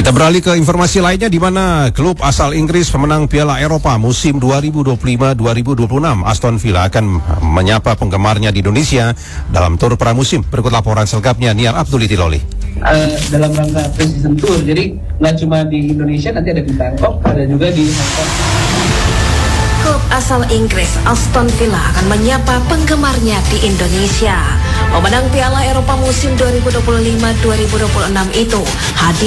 Kita beralih ke informasi lainnya di mana klub asal Inggris pemenang Piala Eropa musim 2025-2026 Aston Villa akan menyapa penggemarnya di Indonesia dalam tur pramusim. Berikut laporan selengkapnya Niar Abdul Itiloli. Dalam rangka pre-season tour, jadi nggak cuma di Indonesia, nanti ada di Bangkok, ada juga di Hong Kong. Klub asal Inggris Aston Villa akan menyapa penggemarnya di Indonesia. Pemenang Piala Eropa musim 2025-2026 itu hadir